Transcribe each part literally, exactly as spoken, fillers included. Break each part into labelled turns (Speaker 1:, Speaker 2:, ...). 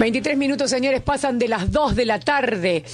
Speaker 1: veintitrés minutos, señores, pasan de las dos de la tarde.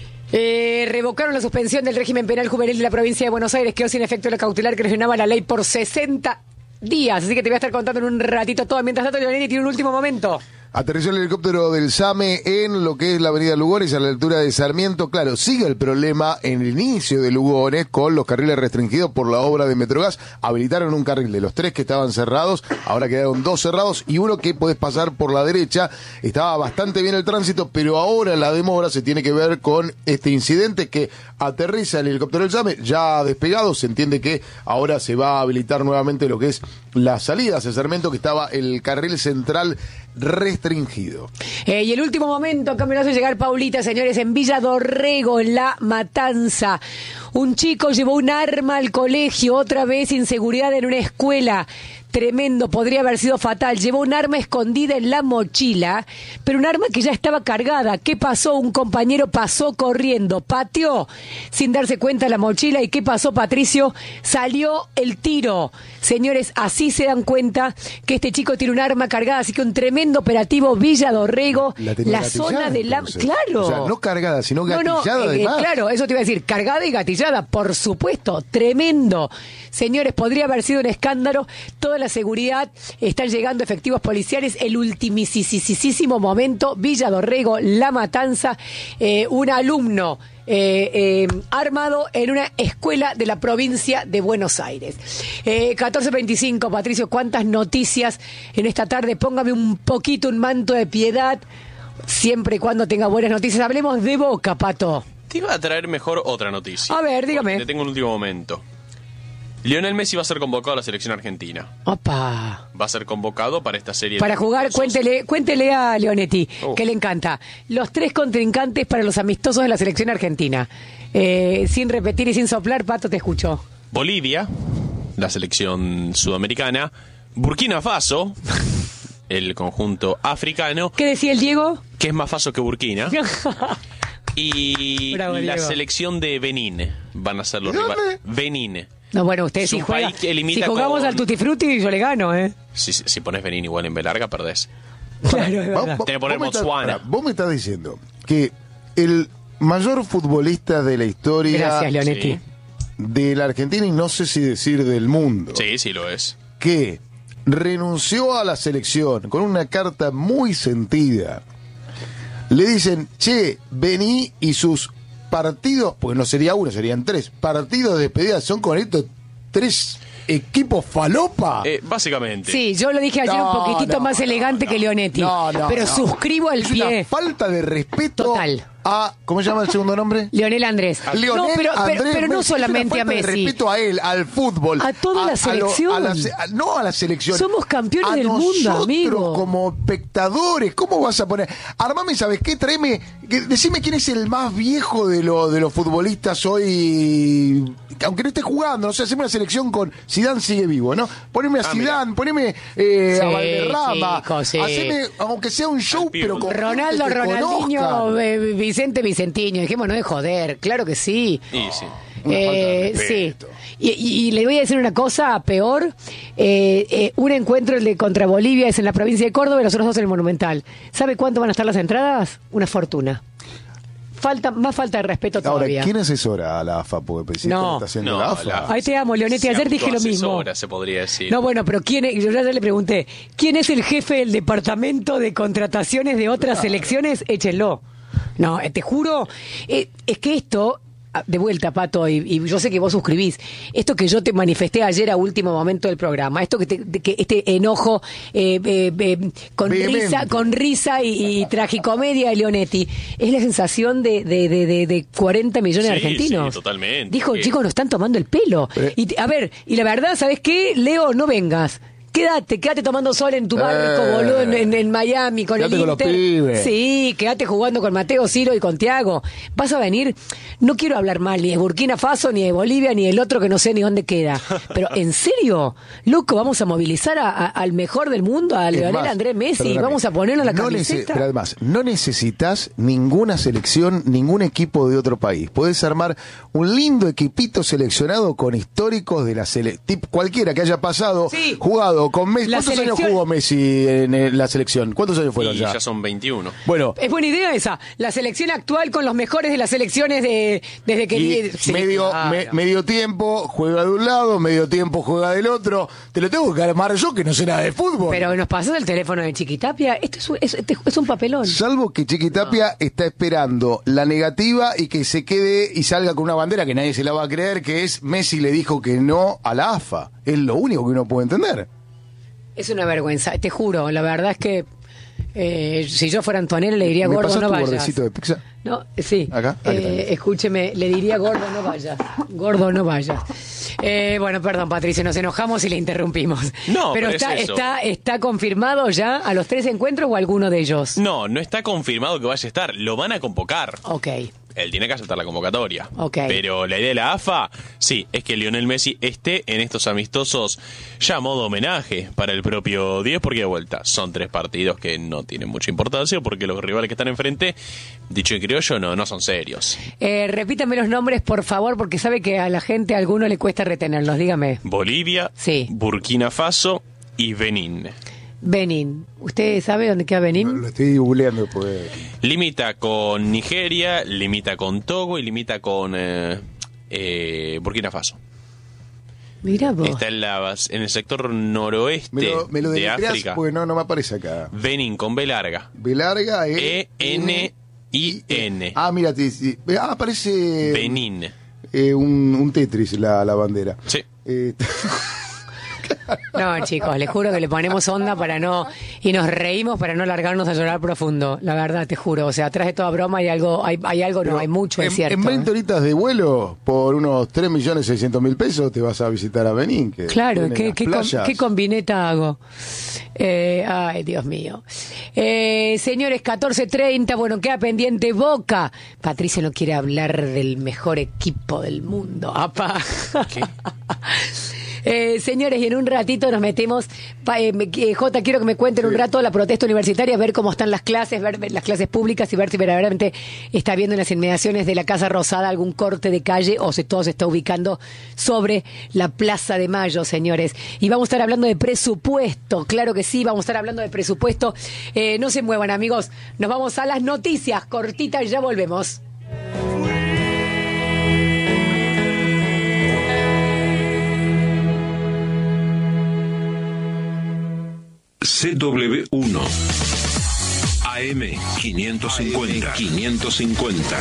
Speaker 1: Eh, revocaron la suspensión del régimen penal juvenil de la provincia de Buenos Aires, quedó sin efecto la cautelar que ordenaba la ley por sesenta días. Así que te voy a estar contando en un ratito todo. Mientras tanto, Leonetti tiene un último momento.
Speaker 2: Aterrizó el helicóptero del SAME en lo que es la avenida Lugones, a la altura de Sarmiento. Claro, sigue el problema en el inicio de Lugones con los carriles restringidos por la obra de Metrogas. Habilitaron un carril de los tres que estaban cerrados, ahora quedaron dos cerrados y uno que podés pasar por la derecha. Estaba bastante bien el tránsito, pero ahora la demora se tiene que ver con este incidente que aterriza el helicóptero del SAME, ya despegado. Se entiende que ahora se va a habilitar nuevamente lo que es la salida hacia Sarmiento, que estaba el carril central restringido.
Speaker 1: Eh, y el último momento, acá me lo hace llegar Paulita, señores, en Villa Dorrego, en La Matanza. Un chico llevó un arma al colegio, otra vez inseguridad en una escuela. Tremendo, podría haber sido fatal. Llevó un arma escondida en la mochila, pero un arma que ya estaba cargada. ¿Qué pasó? Un compañero pasó corriendo, pateó sin darse cuenta la mochila. ¿Y qué pasó, Patricio? Salió el tiro. Señores, así se dan cuenta que este chico tiene un arma cargada. Así que un tremendo operativo, Villa Dorrego, la, la zona de la...
Speaker 2: Entonces.
Speaker 1: Claro.
Speaker 2: O sea, no cargada, sino gatillada.
Speaker 1: No, no, eh,
Speaker 2: además.
Speaker 1: claro, eso te iba a decir, cargada y gatillada, por supuesto, tremendo. Señores, podría haber sido un escándalo. Toda la seguridad, están llegando efectivos policiales. El ultimisísimo momento, Villa Dorrego, La Matanza, eh, un alumno eh, eh, armado en una escuela de la provincia de Buenos Aires. Eh, catorce veinticinco, Patricio, cuántas noticias en esta tarde. Póngame un poquito un manto de piedad, siempre y cuando tenga buenas noticias. Hablemos de Boca, Pato.
Speaker 3: Te iba a traer mejor otra noticia.
Speaker 1: A ver, dígame.
Speaker 3: Te tengo un último momento. Lionel Messi va a ser convocado a la selección argentina.
Speaker 1: Opa.
Speaker 3: Va a ser convocado para esta serie.
Speaker 1: Para
Speaker 3: de
Speaker 1: jugar, cuéntele, cuéntele a Leonetti,
Speaker 3: uh.
Speaker 1: que le encanta. Los tres contrincantes para los amistosos de la selección argentina. Eh, sin repetir y sin soplar, Pato, te escucho.
Speaker 3: Bolivia, la selección sudamericana. Burkina Faso, el conjunto africano.
Speaker 1: ¿Qué decía el Diego?
Speaker 3: Que es más Faso que Burkina. Y
Speaker 1: Bravo,
Speaker 3: la
Speaker 1: Diego.
Speaker 3: selección de Benín van a ser los
Speaker 2: ¿Dónde?
Speaker 3: rivales. Benín.
Speaker 1: No, bueno, usted
Speaker 3: Es
Speaker 1: si
Speaker 3: un
Speaker 1: juega,
Speaker 3: país que limita
Speaker 1: si jugamos
Speaker 3: con-
Speaker 1: al Tutti Frutti, yo le gano, ¿eh?
Speaker 3: Si, si pones Benín igual en B larga, perdés.
Speaker 1: Claro, es
Speaker 2: Vos-
Speaker 1: verdad.
Speaker 2: vos-
Speaker 3: Tiene que poner
Speaker 2: vos me estás-
Speaker 3: Botswana.
Speaker 2: pará, vos me estás diciendo que el mayor futbolista de la historia
Speaker 1: Gracias, Leonetti.
Speaker 3: Sí.
Speaker 2: de la Argentina, y no sé si decir del mundo,
Speaker 3: Sí, sí lo es.
Speaker 2: que renunció a la selección con una carta muy sentida, le dicen, che, vení, y sus partidos, porque no sería uno, serían tres, partidos de despedida son con estos tres equipos falopa.
Speaker 3: Eh, básicamente.
Speaker 1: Sí, yo lo dije ayer
Speaker 2: No,
Speaker 1: un poquitito
Speaker 2: no,
Speaker 1: más
Speaker 2: no,
Speaker 1: elegante
Speaker 2: no.
Speaker 1: que Leonetti.
Speaker 2: No, no,
Speaker 1: pero
Speaker 2: no.
Speaker 1: suscribo al
Speaker 2: Es
Speaker 1: pie.
Speaker 2: una falta de respeto
Speaker 1: Total.
Speaker 2: a, ¿cómo se llama el segundo nombre?
Speaker 1: Leonel Andrés.
Speaker 2: Leonel
Speaker 1: no, pero, pero,
Speaker 2: Andrés
Speaker 1: pero no
Speaker 2: Messi.
Speaker 1: solamente
Speaker 2: Es
Speaker 1: a
Speaker 2: una falta de
Speaker 1: Messi.
Speaker 2: respeto a él, al fútbol.
Speaker 1: A toda la
Speaker 2: lo-
Speaker 1: selección.
Speaker 2: a la se- a- no a la selección.
Speaker 1: Somos campeones
Speaker 2: a
Speaker 1: del mundo,
Speaker 2: nosotros
Speaker 1: amigo.
Speaker 2: como espectadores, ¿cómo vas a poner? Armame, ¿sabes qué? Tráeme, que- decime quién es el más viejo de, lo, de los futbolistas hoy, aunque no esté jugando, no sé, haceme una selección con Zidane, sigue vivo, ¿no? Poneme a
Speaker 3: Ah,
Speaker 2: Zidane, poneme eh,
Speaker 1: Sí,
Speaker 2: a Valderrama,
Speaker 1: chico, sí.
Speaker 2: haceme, aunque sea un show,
Speaker 3: Al pibe.
Speaker 2: pero con
Speaker 1: Ronaldo,
Speaker 2: gente que
Speaker 1: Ronaldinho,
Speaker 2: conozcan.
Speaker 1: eh, Vicente, Vicentiño. Dejémonos de joder, claro que sí.
Speaker 3: Y sí.
Speaker 2: Una
Speaker 1: Eh,
Speaker 2: falta de
Speaker 1: sí.
Speaker 2: respeto.
Speaker 1: Y, y- y le voy a decir una cosa peor. Eh, eh, un encuentro, el de contra Bolivia, es en la provincia de Córdoba y los otros dos en el Monumental. ¿Sabe cuánto van a estar las entradas? Una fortuna. Falta, más falta de respeto
Speaker 2: Ahora,
Speaker 1: todavía.
Speaker 2: ¿quién asesora a la AFA? Porque si
Speaker 1: No.
Speaker 2: está haciendo
Speaker 3: No,
Speaker 2: la AFA.
Speaker 3: la-
Speaker 1: Ahí te amo, Leonetti. Ayer dije lo mismo.
Speaker 3: Autoasesora, se podría decir.
Speaker 1: No, bueno, pero ¿quién es? Yo ya le pregunté, ¿quién es el jefe del departamento de contrataciones de otras selecciones? Échenlo. No, eh, te juro, eh, es que esto, ah, de vuelta, Pato, y, y yo sé que vos suscribís, esto que yo te manifesté ayer a último momento del programa, esto que, te- de- que este enojo eh, eh, eh, con
Speaker 2: Vehemente.
Speaker 1: risa, con risa y, y tragicomedia de Leonetti, es la sensación de, de, de, de, de cuarenta millones de
Speaker 3: Sí,
Speaker 1: argentinos.
Speaker 3: sí, totalmente.
Speaker 1: Dijo,
Speaker 3: Que-
Speaker 1: chicos, nos están tomando el pelo.
Speaker 2: Pero-
Speaker 1: Y te- a ver, y la verdad, ¿sabes qué? Leo, no vengas. Quédate, quédate tomando sol en tu barco,
Speaker 2: Eh.
Speaker 1: boludo, en, en- en Miami, con
Speaker 2: Quédate
Speaker 1: el
Speaker 2: con los
Speaker 1: Inter.
Speaker 2: pibes.
Speaker 1: Sí, quédate jugando con Mateo, Ciro y con Tiago. Vas a venir, no quiero hablar mal ni de Burkina Faso, ni de Bolivia, ni del otro que no sé ni dónde queda. Pero, ¿en serio? Loco, vamos a movilizar a- a- al mejor del mundo, a
Speaker 2: Es
Speaker 1: Leonel
Speaker 2: más,
Speaker 1: Andrés Messi,
Speaker 2: perdóname,
Speaker 1: vamos a ponerlo en la
Speaker 2: no nece-
Speaker 1: camiseta.
Speaker 2: Pero además, no necesitas ninguna selección, ningún equipo de otro país. Puedes armar un lindo equipito seleccionado con históricos de la selección, cualquiera que haya pasado,
Speaker 1: Sí.
Speaker 2: jugado Pero con Messi,
Speaker 1: La
Speaker 2: ¿cuántos
Speaker 1: selección-
Speaker 2: años jugó Messi en eh, la selección? ¿Cuántos años fueron
Speaker 3: Y
Speaker 2: ya?
Speaker 3: ya son veintiuno.
Speaker 2: Bueno,
Speaker 1: Es buena idea esa. La selección actual con los mejores de las selecciones de desde que...
Speaker 2: y
Speaker 1: Sí,
Speaker 2: medio,
Speaker 1: claro.
Speaker 2: me- medio tiempo juega de un lado, medio tiempo juega del otro. Te lo tengo que armar yo, que no sé nada de fútbol.
Speaker 1: Pero nos pasó el teléfono de Chiquitapia. Esto es un, es, este es un papelón.
Speaker 2: Salvo que Chiquitapia está esperando la negativa y que se quede y salga con una bandera que nadie se la va a creer, que es Messi le dijo que no a la A F A. Es lo único que uno puede entender.
Speaker 1: Es una vergüenza, te juro. La verdad es que eh, si yo fuera Antonella le diría,
Speaker 2: ¿Me
Speaker 1: gordo,
Speaker 2: pasás
Speaker 1: no
Speaker 2: tu
Speaker 1: vayas.
Speaker 2: bordecito de pizza?
Speaker 1: No, sí.
Speaker 2: ¿Acá? Ah, ¿qué tal?
Speaker 1: Eh, escúcheme, le diría, gordo, no vayas. Gordo, no vayas. Eh, bueno, perdón, Patricia, nos enojamos y le interrumpimos.
Speaker 3: No,
Speaker 1: pero
Speaker 3: pero
Speaker 1: está,
Speaker 3: es eso.
Speaker 1: está, está confirmado ya a los tres encuentros o alguno de ellos.
Speaker 3: No, no está confirmado que vaya a estar. Lo van a convocar.
Speaker 1: Ok.
Speaker 3: Él tiene que aceptar la convocatoria.
Speaker 1: Ok.
Speaker 3: Pero la idea de la A F A, sí, es que Lionel Messi esté en estos amistosos ya a modo homenaje para el propio diez, porque de vuelta son tres partidos que no tienen mucha importancia, porque los rivales que están enfrente, dicho en criollo, no, no son serios.
Speaker 1: Eh, repítame los nombres, por favor, porque sabe que a la gente a alguno le cuesta retenerlos. Dígame.
Speaker 3: Bolivia,
Speaker 1: Sí.
Speaker 3: Burkina Faso y Benín.
Speaker 1: Benín. ¿Usted sabe dónde queda Benín?
Speaker 2: Lo estoy googleando, pues.
Speaker 3: Limita con Nigeria, limita con Togo y limita con eh, eh, Burkina Faso.
Speaker 1: Mirá vos.
Speaker 3: Está en, la, en el sector noroeste
Speaker 2: Me lo, me lo
Speaker 3: de
Speaker 2: deletreás
Speaker 3: África.
Speaker 2: porque no, no me aparece acá.
Speaker 3: Benín con B larga.
Speaker 2: B larga,
Speaker 3: E N I N.
Speaker 2: Ah, mira, sí, sí. Ah, aparece
Speaker 3: Benín.
Speaker 2: eh, un, un Tetris la, la bandera.
Speaker 3: Sí.
Speaker 2: Eh,
Speaker 1: No, chicos, les juro que le ponemos onda para no... Y nos reímos para no largarnos a llorar profundo. La verdad, te juro. O sea, atrás de toda broma hay algo, hay, hay algo, no, hay mucho,
Speaker 2: en,
Speaker 1: es cierto.
Speaker 2: En veinte
Speaker 1: ¿eh?
Speaker 2: horitas de vuelo, por unos tres millones seiscientos mil pesos, te vas a visitar a Benín. Que
Speaker 1: Claro,
Speaker 2: tiene
Speaker 1: ¿qué,
Speaker 2: las
Speaker 1: qué, com-
Speaker 2: playas.
Speaker 1: qué combineta hago? Eh, ay, Dios mío. Eh, señores, catorce treinta, bueno, queda pendiente Boca. Patricia no quiere hablar del mejor equipo del mundo. ¡Apa!
Speaker 3: ¿Qué?
Speaker 1: Eh, señores, y en un ratito nos metemos. Pa, eh, me- eh, Jota, quiero que me cuenten un rato la protesta universitaria, ver cómo están las clases, ver, ver las clases públicas y ver si verdaderamente está viendo en las inmediaciones de la Casa Rosada algún corte de calle o si todo se está ubicando sobre la Plaza de Mayo, señores. Y vamos a estar hablando de presupuesto, claro que sí, vamos a estar hablando de presupuesto. Eh, no se muevan, amigos, nos vamos a las noticias cortitas y ya volvemos.
Speaker 4: C W uno A M quinientos cincuenta. quinientos cincuenta.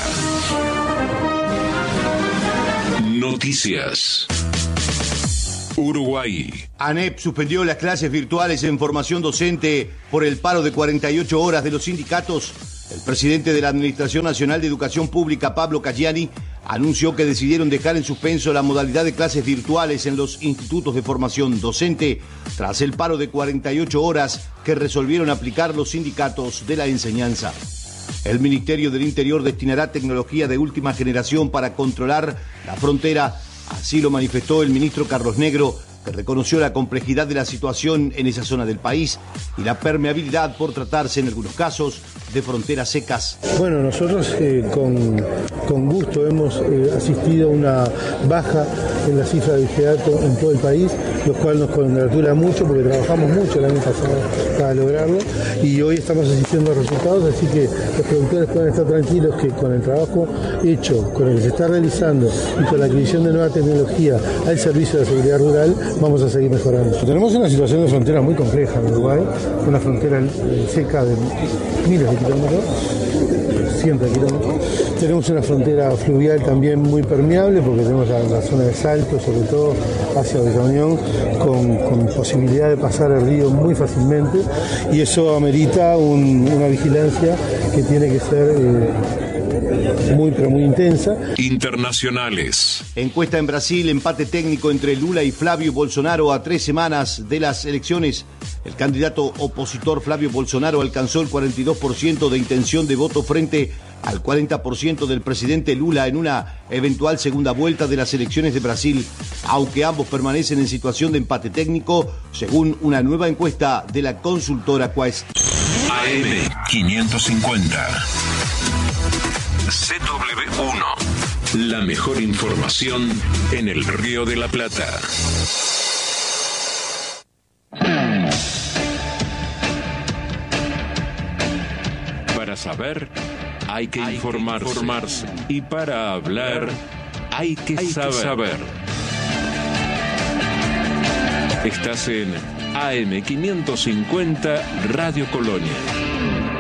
Speaker 4: Noticias. Uruguay.
Speaker 5: ANEP suspendió las clases virtuales en formación docente por el paro de cuarenta y ocho horas de los sindicatos. El presidente de la Administración Nacional de Educación Pública, Pablo Caggiani, anunció que decidieron dejar en suspenso la modalidad de clases virtuales en los institutos de formación docente tras el paro de cuarenta y ocho horas que resolvieron aplicar los sindicatos de la enseñanza. El Ministerio del Interior destinará tecnología de última generación para controlar la frontera. Así lo manifestó el ministro Carlos Negro, que reconoció la complejidad de la situación en esa zona del país y la permeabilidad por tratarse en algunos casos de fronteras secas.
Speaker 6: Bueno, nosotros eh, con, con gusto hemos eh, asistido a una baja en la cifra de vigilato en todo el país, lo cual nos congratula mucho porque trabajamos mucho el año pasado para lograrlo y hoy estamos asistiendo a resultados, así que los productores pueden estar tranquilos que con el trabajo hecho, con el que se está realizando y con la adquisición de nueva tecnología al servicio de la seguridad rural, vamos a seguir mejorando. Tenemos una situación de frontera muy compleja en Uruguay, una frontera eh, seca de miles de kilómetros, cientos de kilómetros. Tenemos una frontera fluvial también muy permeable porque tenemos la, la zona de Salto, sobre todo hacia Villa Unión, con, con posibilidad de pasar el río muy fácilmente y eso amerita un, una vigilancia que tiene que ser eh, muy pero muy intensa.
Speaker 4: Internacionales.
Speaker 5: Encuesta en Brasil, empate técnico entre Lula y Flavio Bolsonaro a tres semanas de las elecciones. El candidato opositor Flavio Bolsonaro alcanzó el cuarenta y dos por ciento de intención de voto frente al cuarenta por ciento del presidente Lula en una eventual segunda vuelta de las elecciones de Brasil, aunque ambos permanecen en situación de empate técnico, según una nueva encuesta de la consultora Quest.
Speaker 4: A M quinientos cincuenta. C W uno. La mejor información en el Río de la Plata. Para saber, hay que hay informarse. Que informarse. Y para hablar, hay que, hay saber. que saber. Estás en A M quinientos cincuenta Radio Colonia.